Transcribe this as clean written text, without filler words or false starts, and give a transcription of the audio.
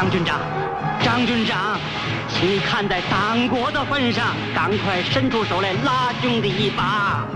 张军长，张军长，请你看在党国的份上，赶快伸出手来拉兄弟一把。